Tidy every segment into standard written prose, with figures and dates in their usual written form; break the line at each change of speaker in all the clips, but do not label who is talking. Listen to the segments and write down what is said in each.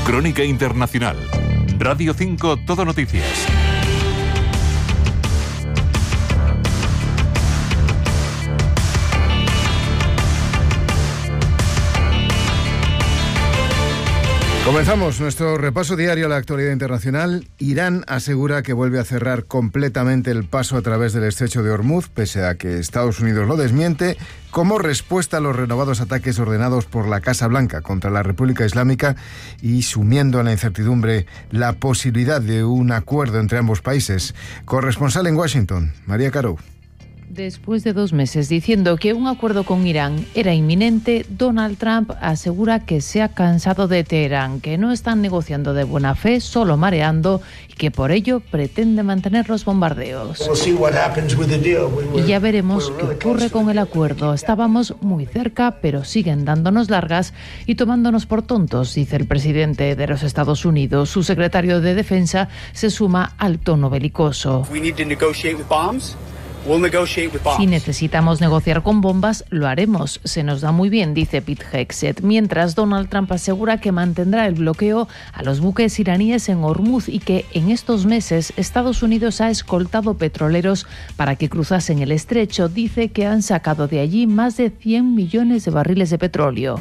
Crónica Internacional. Radio 5 Todo Noticias.
Comenzamos nuestro repaso diario a la actualidad internacional. Irán asegura que vuelve a cerrar completamente el paso a través del estrecho de Hormuz, pese a que Estados Unidos lo desmiente, como respuesta a los renovados ataques ordenados por la Casa Blanca contra la República Islámica y sumiendo en la incertidumbre la posibilidad de un acuerdo entre ambos países. Corresponsal en Washington, María Caro.
Después de 2 meses diciendo que un acuerdo con Irán era inminente, Donald Trump asegura que se ha cansado de Teherán, que no están negociando de buena fe, solo mareando, y que por ello pretende mantener los bombardeos. Y ya veremos qué ocurre con el acuerdo. Estábamos muy cerca, pero siguen dándonos largas y tomándonos por tontos, dice el presidente de los Estados Unidos. Su secretario de Defensa se suma al tono belicoso. Si necesitamos negociar con bombas, lo haremos. Se nos da muy bien, dice Pete Hegseth. Mientras, Donald Trump asegura que mantendrá el bloqueo a los buques iraníes en Hormuz y que en estos meses Estados Unidos ha escoltado petroleros para que cruzasen el estrecho. Dice que han sacado de allí más de 100 millones de barriles de petróleo.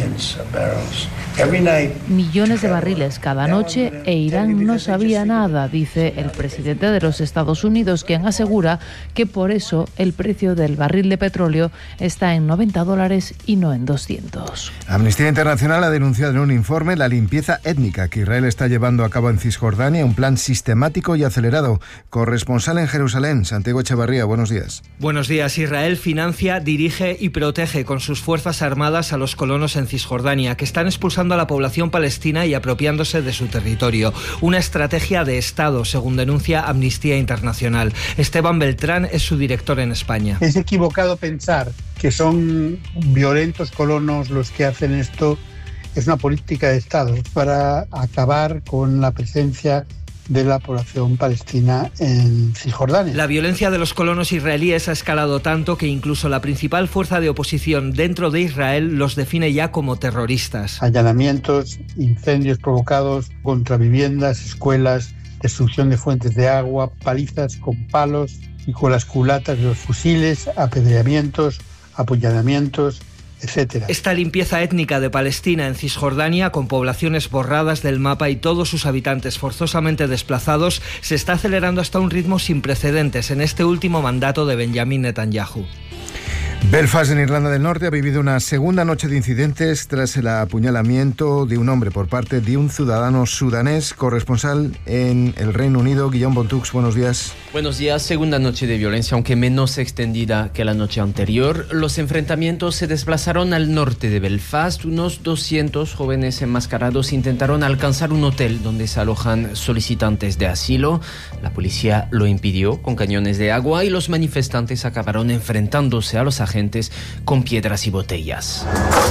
Millones de barriles cada noche e Irán no sabía nada, dice el presidente de los Estados Unidos, quien asegura que por eso el precio del barril de petróleo está en $90 y no en 200.
Amnistía Internacional ha denunciado en un informe la limpieza étnica que Israel está llevando a cabo en Cisjordania, un plan sistemático y acelerado. Corresponsal en Jerusalén, Santiago Echevarría, buenos días.
Buenos días. Israel financia, dirige y protege con sus fuerzas armadas a los colonos en Cisjordania, que están expulsando a la población palestina y apropiándose de su territorio. Una estrategia de Estado, según denuncia Amnistía Internacional. Esteban Beltrán es su director en España.
Es equivocado pensar que son violentos colonos los que hacen esto. Es una política de Estado para acabar con la presencia de la población palestina en Cisjordania.
La violencia de los colonos israelíes ha escalado tanto que incluso la principal fuerza de oposición dentro de Israel los define ya como terroristas.
Allanamientos, incendios provocados contra viviendas, escuelas, destrucción de fuentes de agua, palizas con palos y con las culatas de los fusiles, apedreamientos, apuñalamientos, etcétera.
Esta limpieza étnica de Palestina en Cisjordania, con poblaciones borradas del mapa y todos sus habitantes forzosamente desplazados, se está acelerando hasta un ritmo sin precedentes en este último mandato de Benjamin Netanyahu.
Belfast, en Irlanda del Norte, ha vivido una segunda noche de incidentes tras el apuñalamiento de un hombre por parte de un ciudadano sudanés. Corresponsal en el Reino Unido, Guillaume Bontux, buenos días.
Buenos días. Segunda noche de violencia, aunque menos extendida que la noche anterior. Los enfrentamientos se desplazaron al norte de Belfast. Unos 200 jóvenes enmascarados intentaron alcanzar un hotel donde se alojan solicitantes de asilo. La policía lo impidió con cañones de agua y los manifestantes acabaron enfrentándose a los agentes con piedras y botellas.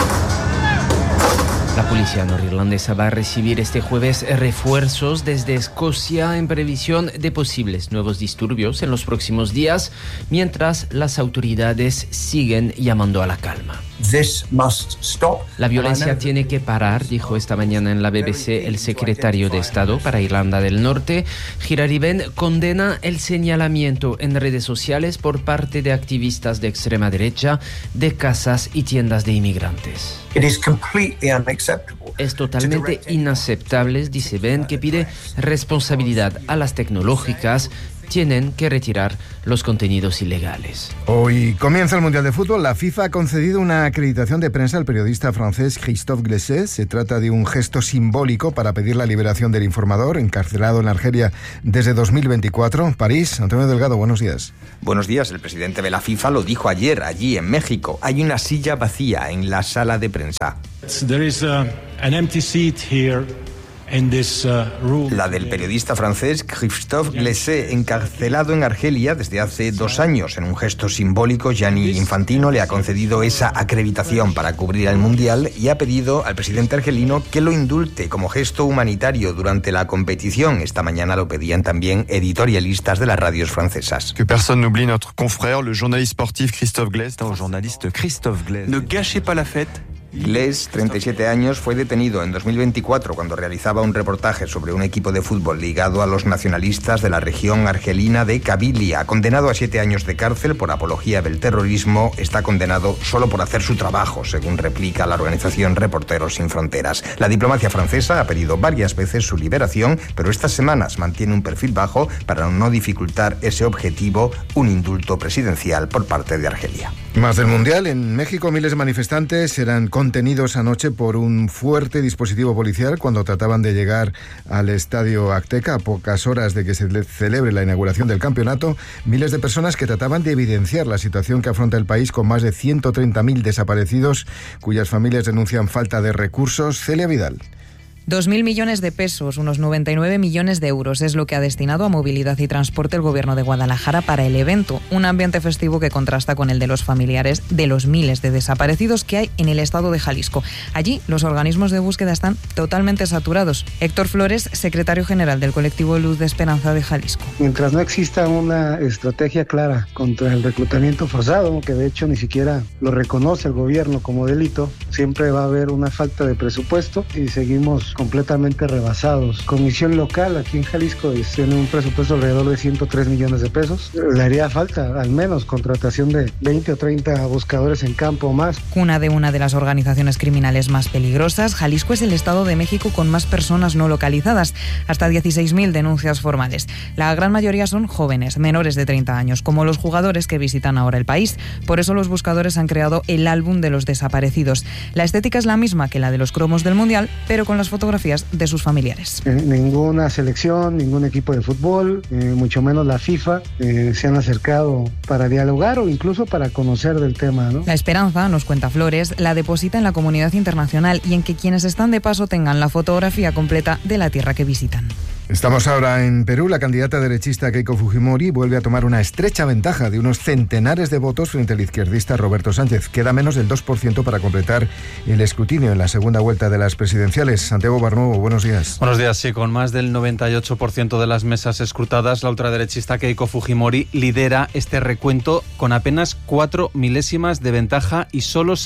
La policía norirlandesa va a recibir este jueves refuerzos desde Escocia en previsión de posibles nuevos disturbios en los próximos días, mientras las autoridades siguen llamando a la calma. La violencia tiene que parar, dijo esta mañana en la BBC el secretario de Estado para Irlanda del Norte. Hilary Benn condena el señalamiento en redes sociales por parte de activistas de extrema derecha de casas y tiendas de inmigrantes. Es totalmente inaceptable, dice Benn, que pide responsabilidad a las tecnológicas. Tienen que retirar los contenidos ilegales.
Hoy comienza el Mundial de Fútbol. La FIFA ha concedido una acreditación de prensa al periodista francés Christophe Galset. Se trata de un gesto simbólico para pedir la liberación del informador, encarcelado en Argelia desde 2024. París, Antonio Delgado, buenos días.
Buenos días. El presidente de la FIFA lo dijo ayer, allí en México. Hay una silla vacía en la sala de prensa.
There is an empty seat here.
La del periodista francés Christophe Galset, encarcelado en Argelia desde hace 2 años. En un gesto simbólico, Gianni Infantino le ha concedido esa acreditación para cubrir el Mundial y ha pedido al presidente argelino que lo indulte como gesto humanitario durante la competición. Esta mañana lo pedían también editorialistas de las radios francesas.
Que personne n'oublie notre confrère, le journaliste sportif Christophe Galset. Ne gâchez pas la fête.
Les, 37 años, fue detenido en 2024 cuando realizaba un reportaje sobre un equipo de fútbol ligado a los nacionalistas de la región argelina de Kabilia. Condenado a 7 años de cárcel por apología del terrorismo, está condenado solo por hacer su trabajo, según replica la organización Reporteros Sin Fronteras. La diplomacia francesa ha pedido varias veces su liberación, pero estas semanas mantiene un perfil bajo para no dificultar ese objetivo, un indulto presidencial por parte de Argelia.
Más del Mundial. En México, miles de manifestantes eran contenidos anoche por un fuerte dispositivo policial cuando trataban de llegar al Estadio Azteca a pocas horas de que se celebre la inauguración del campeonato. Miles de personas que trataban de evidenciar la situación que afronta el país con más de 130.000 desaparecidos, cuyas familias denuncian falta de recursos. Celia Vidal.
2.000 millones de pesos, unos 99 millones de euros, es lo que ha destinado a movilidad y transporte el Gobierno de Guadalajara para el evento. Un ambiente festivo que contrasta con el de los familiares de los miles de desaparecidos que hay en el estado de Jalisco. Allí, los organismos de búsqueda están totalmente saturados. Héctor Flores, secretario general del colectivo Luz de Esperanza de Jalisco.
Mientras no exista una estrategia clara contra el reclutamiento forzado, que de hecho ni siquiera lo reconoce el gobierno como delito, siempre va a haber una falta de presupuesto y seguimos completamente rebasados. Comisión local aquí en Jalisco tiene un presupuesto alrededor de 103 millones de pesos. Le haría falta al menos contratación de 20 o 30 buscadores en campo o más.
Cuna de una de las organizaciones criminales más peligrosas, Jalisco es el estado de México con más personas no localizadas, hasta 16.000 denuncias formales. La gran mayoría son jóvenes, menores de 30 años, como los jugadores que visitan ahora el país. Por eso los buscadores han creado el álbum de los desaparecidos. La estética es la misma que la de los cromos del Mundial, pero con las fotografías de sus familiares.
Ninguna selección, ningún equipo de fútbol, mucho menos la FIFA, se han acercado para dialogar o incluso para conocer del tema, ¿no?
La esperanza, nos cuenta Flores, la deposita en la comunidad internacional y en que quienes están de paso tengan la fotografía completa de la tierra que visitan.
Estamos ahora en Perú. La candidata derechista Keiko Fujimori vuelve a tomar una estrecha ventaja de unos centenares de votos frente al izquierdista Roberto Sánchez. Queda menos del 2% para completar el escrutinio en la segunda vuelta de las presidenciales. Santiago Barnuevo, buenos días.
Buenos días, sí. Con más del 98% de las mesas escrutadas, la ultraderechista Keiko Fujimori lidera este recuento con apenas 4 milésimas de ventaja y solo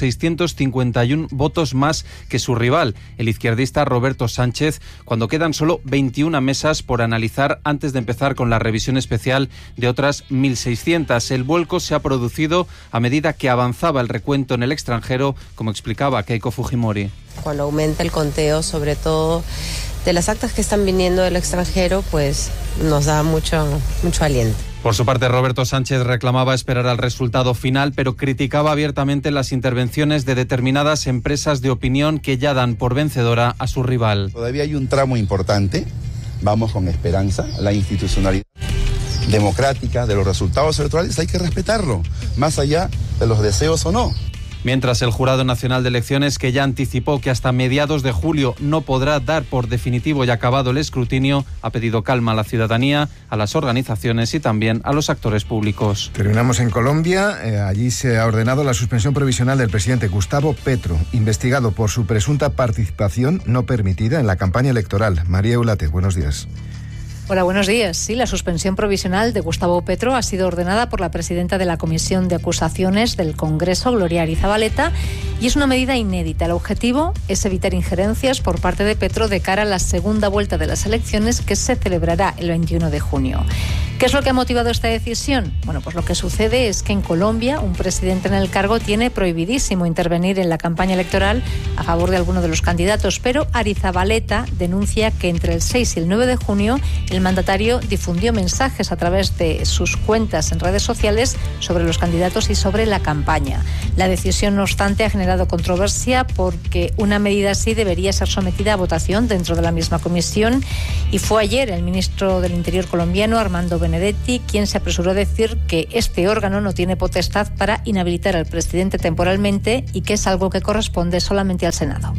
651 votos más que su rival, el izquierdista Roberto Sánchez, cuando quedan solo 21 mesas por analizar antes de empezar con la revisión especial de otras 1.600. El vuelco se ha producido a medida que avanzaba el recuento en el extranjero, como explicaba Keiko Fujimori.
Cuando aumenta el conteo, sobre todo de las actas que están viniendo del extranjero, pues nos da mucho aliento.
Por su parte, Roberto Sánchez reclamaba esperar al resultado final, pero criticaba abiertamente las intervenciones de determinadas empresas de opinión que ya dan por vencedora a su rival.
Todavía hay un tramo importante. Vamos con esperanza. La institucionalidad democrática de los resultados electorales hay que respetarlo, más allá de los deseos o no.
Mientras el Jurado Nacional de Elecciones, que ya anticipó que hasta mediados de julio no podrá dar por definitivo y acabado el escrutinio, ha pedido calma a la ciudadanía, a las organizaciones y también a los actores públicos.
Terminamos en Colombia. Allí se ha ordenado la suspensión provisional del presidente Gustavo Petro, investigado por su presunta participación no permitida en la campaña electoral. María Eulate, buenos días.
Hola, buenos días. Sí, la suspensión provisional de Gustavo Petro ha sido ordenada por la presidenta de la Comisión de Acusaciones del Congreso, Gloria Arizabaleta, y es una medida inédita. El objetivo es evitar injerencias por parte de Petro de cara a la segunda vuelta de las elecciones que se celebrará el 21 de junio. ¿Qué es lo que ha motivado esta decisión? Bueno, pues lo que sucede es que en Colombia un presidente en el cargo tiene prohibidísimo intervenir en la campaña electoral a favor de alguno de los candidatos, pero Arizabaleta denuncia que entre el 6 y el 9 de junio el mandatario difundió mensajes a través de sus cuentas en redes sociales sobre los candidatos y sobre la campaña. La decisión, no obstante, ha generado controversia porque una medida así debería ser sometida a votación dentro de la misma comisión, y fue ayer el ministro del Interior colombiano, Armando Benedetti, quien se apresuró a decir que este órgano no tiene potestad para inhabilitar al presidente temporalmente y que es algo que corresponde solamente al Senado.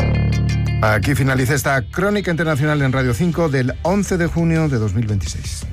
Aquí finaliza esta crónica internacional en Radio 5 del 11 de junio de 2026.